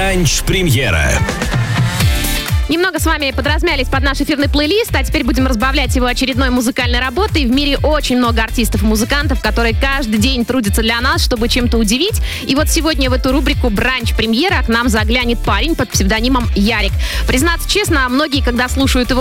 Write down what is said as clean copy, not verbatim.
Бранч-премьера. Немного с вами подразмялись под наш эфирный плейлист, а теперь будем разбавлять его очередной музыкальной работой. В мире очень много артистов и музыкантов, которые каждый день трудятся для нас, чтобы чем-то удивить. И вот сегодня в эту рубрику «Бранч-премьера» к нам заглянет парень под псевдонимом Ярик. Признаться честно, многие, когда слушают его